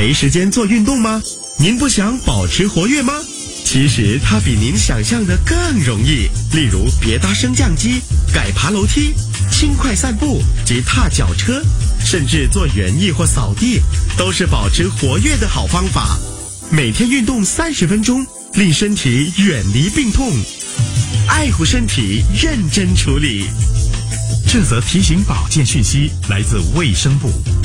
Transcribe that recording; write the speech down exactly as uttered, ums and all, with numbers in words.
没时间做运动吗？您不想保持活跃吗？其实它比您想象的更容易。例如别搭升降机、改爬楼梯、轻快散步及踏脚车，甚至做园艺或扫地，都是保持活跃的好方法。每天运动三十分钟，令身体远离病痛，爱护身体，认真处理。 这则提醒保健讯息来自卫生部。